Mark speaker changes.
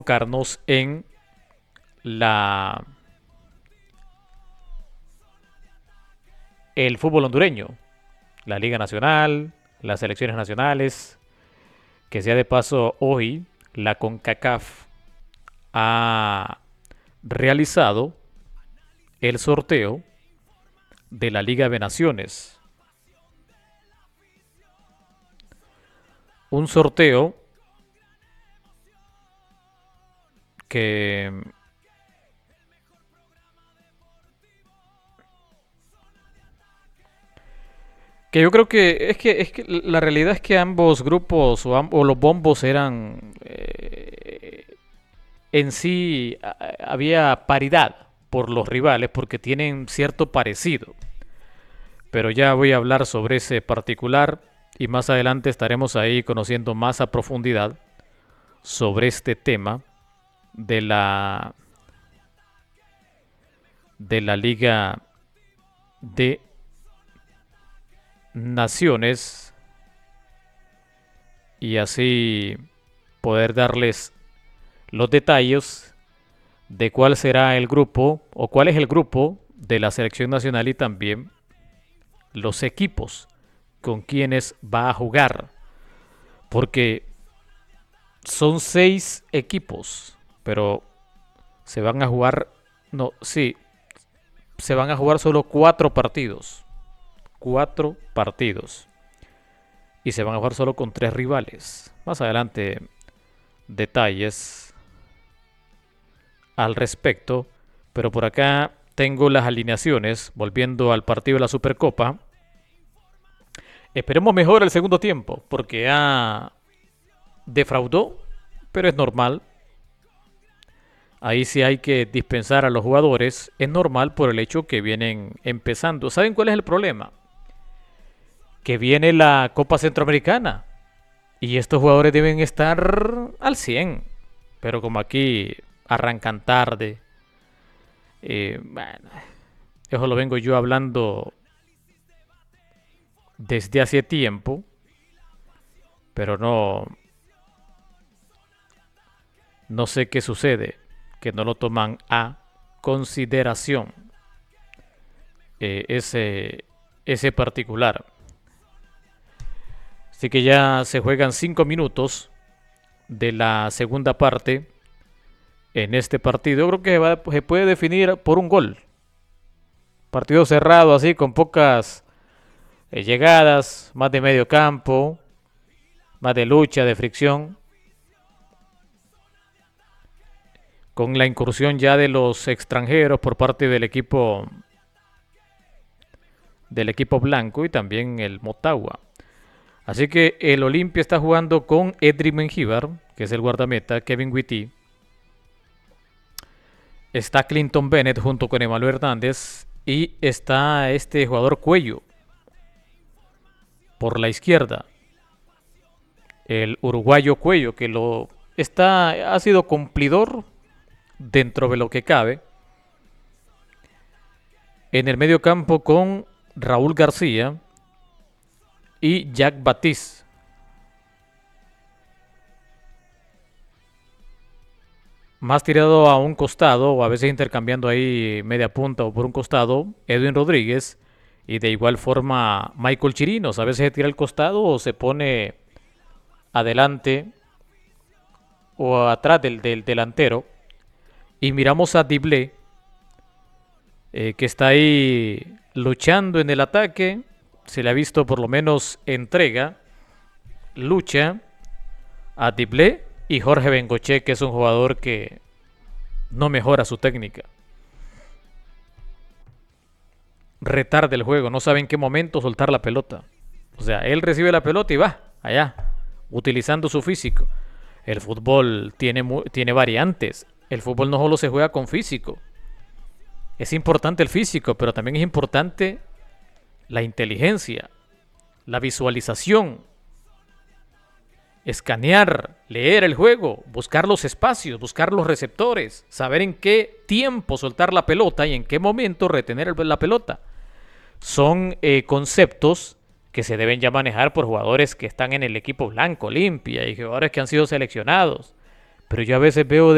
Speaker 1: enfocarnos en la el fútbol hondureño, la Liga Nacional, las selecciones nacionales, que sea de paso hoy la CONCACAF ha realizado el sorteo de la Liga de Naciones. Un sorteo que yo creo que es que la realidad es que ambos grupos o los bombos eran en sí había paridad por los rivales porque tienen cierto parecido. Pero ya voy a hablar sobre ese particular y más adelante estaremos ahí conociendo más a profundidad sobre este tema de la Liga de Naciones y así poder darles los detalles de cuál será el grupo o cuál es el grupo de la selección nacional y también los equipos con quienes va a jugar. Porque son 6 equipos, pero se van a jugar, no, sí, se van a jugar solo 4 partidos. 4 partidos. Y se van a jugar solo con 3 rivales. Más adelante, detalles al respecto. Pero por acá tengo las alineaciones. Volviendo al partido de la Supercopa. Esperemos mejor el segundo tiempo. Porque defraudó. Pero es normal. Ahí sí hay que dispensar a los jugadores. Es normal por el hecho que vienen empezando. ¿Saben cuál es el problema? Que viene la Copa Centroamericana. Y estos jugadores deben estar al 100. Pero como aquí arrancan tarde. Bueno, eso lo vengo yo hablando desde hace tiempo. Pero no sé qué sucede. Que no lo toman a consideración. Ese particular. Así que ya se juegan 5 minutos de la segunda parte en este partido. Yo creo que se puede definir por un gol. Partido cerrado así, con pocas llegadas, más de medio campo, más de lucha, de fricción. Con la incursión ya de los extranjeros por parte del equipo blanco y también el Motagua. Así que el Olimpia está jugando con Edric Mengíbar, que es el guardameta, Kevin Witty. Está Clinton Bennett junto con Emanuel Hernández. Y está este jugador Cuello por la izquierda. El uruguayo Cuello, que ha sido cumplidor dentro de lo que cabe. En el medio campo con Raúl García y Jack Batiste. Más tirado a un costado, o a veces intercambiando ahí media punta o por un costado, Edwin Rodríguez. Y de igual forma Michael Chirinos. A veces se tira al costado o se pone adelante o atrás del delantero. Y miramos a Diblé, que está ahí luchando en el ataque. Se le ha visto por lo menos entrega, lucha a Diblé y Jorge Bengoche, que es un jugador que no mejora su técnica. Retarda el juego, no sabe en qué momento soltar la pelota. O sea, él recibe la pelota y va allá, utilizando su físico. El fútbol tiene variantes. El fútbol no solo se juega con físico. Es importante el físico, pero también es importante la inteligencia, la visualización, escanear, leer el juego, buscar los espacios, buscar los receptores, saber en qué tiempo soltar la pelota y en qué momento retener la pelota. Son conceptos que se deben ya manejar por jugadores que están en el equipo blanco, Olimpia, y jugadores que han sido seleccionados. Pero yo a veces veo